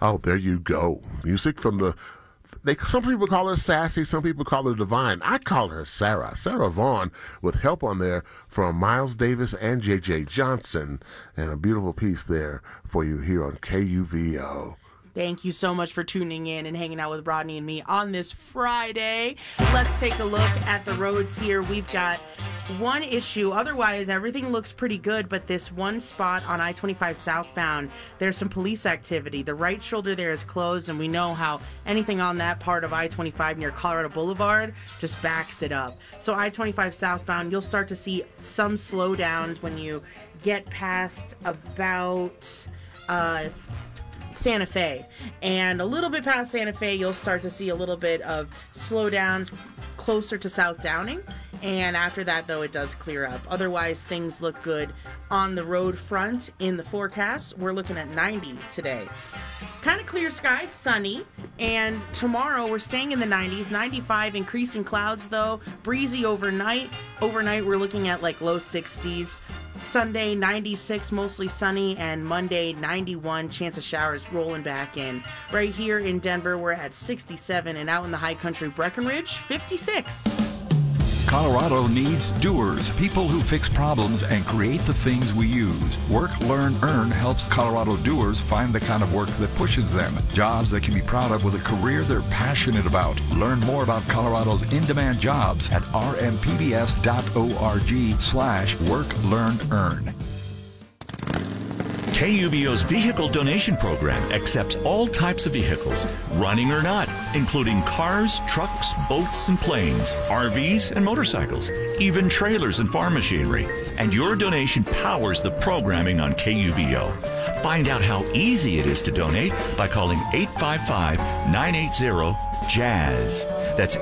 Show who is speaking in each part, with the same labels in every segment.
Speaker 1: Oh, there you go. Music from some people call her sassy, some people call her divine. I call her Sarah Vaughan, with help on there from Miles Davis and J.J. Johnson, and a beautiful piece there for you here on KUVO.
Speaker 2: Thank you so much for tuning in and hanging out with Rodney and me on this Friday. Let's take a look at the roads here. We've got one issue. Otherwise, everything looks pretty good, but this one spot on I-25 southbound, there's some police activity. The right shoulder there is closed, and we know how anything on that part of I-25 near Colorado Boulevard just backs it up. So I-25 southbound, you'll start to see some slowdowns when you get past about Santa Fe, and a little bit past Santa Fe you'll start to see a little bit of slowdowns closer to South Downing, and after that though it does clear up. Otherwise things look good on the road front. In the forecast, we're looking at 90 today. Kind of clear skies, sunny, and tomorrow we're staying in the 90s, 95, increasing clouds though, breezy overnight. Overnight we're looking at like low 60s. Sunday 96, mostly sunny, and Monday 91, chance of showers rolling back in. Right here in Denver we're at 67, and out in the high country Breckenridge 56.
Speaker 3: Colorado needs doers, people who fix problems and create the things we use. Work, Learn, Earn helps Colorado doers find the kind of work that pushes them. Jobs they can be proud of with a career they're passionate about. Learn more about Colorado's in-demand jobs at rmpbs.org/Work, Learn, Earn.
Speaker 4: KUVO's vehicle donation program accepts all types of vehicles, running or not, including cars, trucks, boats, and planes, RVs, and motorcycles, even trailers and farm machinery. And your donation powers the programming on KUVO. Find out how easy it is to donate by calling 855-980-JAZZ. That's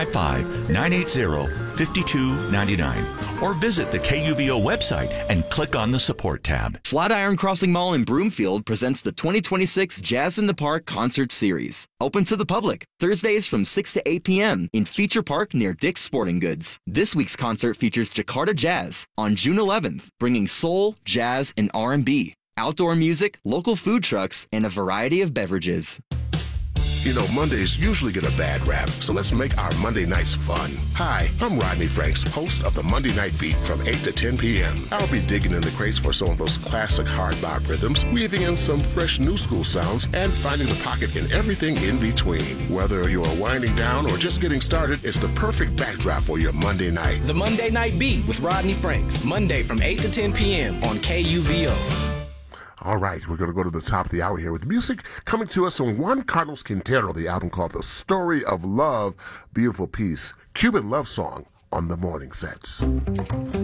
Speaker 4: 855-980-5299. Or visit the KUVO website and click on the Support tab.
Speaker 5: Flatiron Crossing Mall in Broomfield presents the 2026 Jazz in the Park Concert Series. Open to the public, Thursdays from 6 to 8 p.m. in Feature Park near Dick's Sporting Goods. This week's concert features Jakarta Jazz on June 11th, bringing soul, jazz, and R&B, outdoor music, local food trucks, and a variety of beverages.
Speaker 1: You know, Mondays usually get a bad rap, so let's make our Monday nights fun. Hi, I'm Rodney Franks, host of the Monday Night Beat from 8 to 10 p.m. I'll be digging in the crates for some of those classic hard bop rhythms, weaving in some fresh new school sounds, and finding the pocket in everything in between. Whether you're winding down or just getting started, it's the perfect backdrop for your Monday night.
Speaker 6: The Monday Night Beat with Rodney Franks, Monday from 8 to 10 p.m. on KUVO.
Speaker 1: All right, we're going to go to the top of the hour here with music coming to us from Juan Carlos Quintero, the album called The Story of Love. Beautiful piece, Cuban love song on the morning sets.